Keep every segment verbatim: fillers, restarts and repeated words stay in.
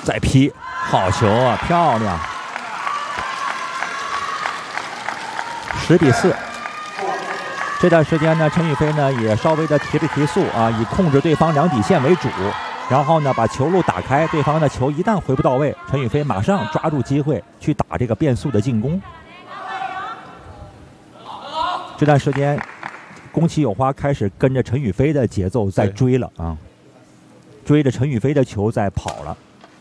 再劈，好球啊，漂亮！十比四。这段时间呢，陈雨菲呢也稍微的提了提速啊，以控制对方两底线为主，然后呢把球路打开，对方的球一旦回不到位，陈雨菲马上抓住机会去打这个变速的进攻。这段时间，宫崎友花开始跟着陈雨菲的节奏在追了啊，追着陈雨菲的球在跑了。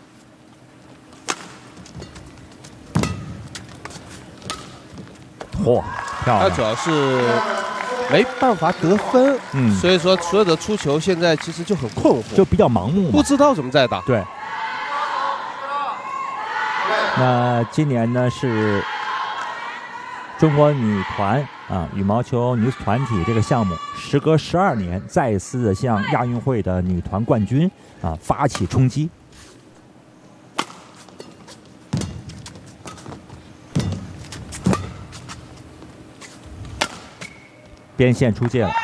嚯、哦，漂亮！ 他主要是没办法得分， 嗯， 所以说所有的出球现在其实就很困惑， 就比较盲目， 不知道怎么在打。 对。那今年呢是中国女团啊羽毛球女子团体这个项目，时隔十二年再一次的向亚运会的女团冠军啊发起冲击。边线出界了。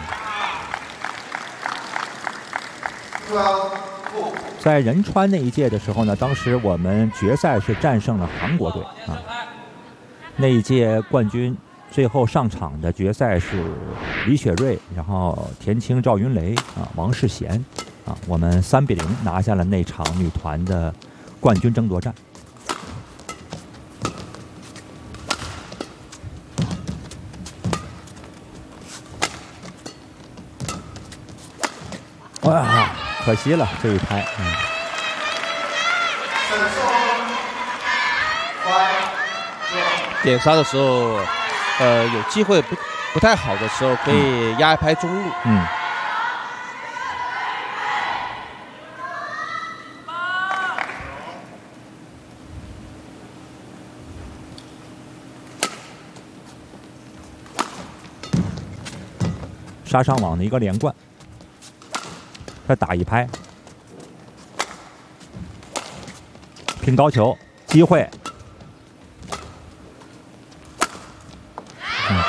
在仁川那一届的时候呢，当时我们决赛是战胜了韩国队啊。那一届冠军最后上场的决赛是李雪芮，然后田青、赵云雷啊、王世贤啊，我们三比零拿下了那场女团的冠军争夺战。哇，可惜了这一拍。嗯。 点杀的时候，呃，有机会不不太好的时候，可以压一拍中路。 嗯。杀上网的一个连贯。再打一拍，平高球，机会。嗯，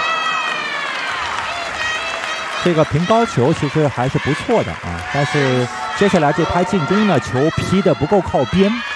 这个平高球其实还是不错的啊，但是接下来这拍进攻呢，球劈的不够靠边